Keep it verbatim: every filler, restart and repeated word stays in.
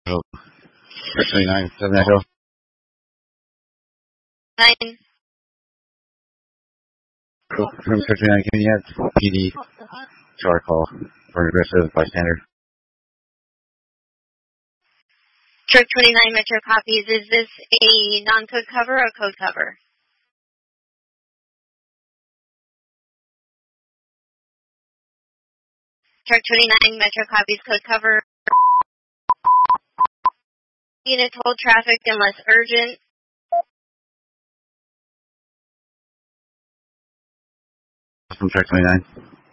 Oh, twenty-nine, seven Echo. Nine. Cool. From twenty-nine, can you have P D char call for an aggressive bystander? Truck twenty-nine Metro copies. Is this a non-code cover or code cover? Truck twenty-nine Metro copies, code cover. Unit hold traffic unless urgent. From Truck twenty-nine.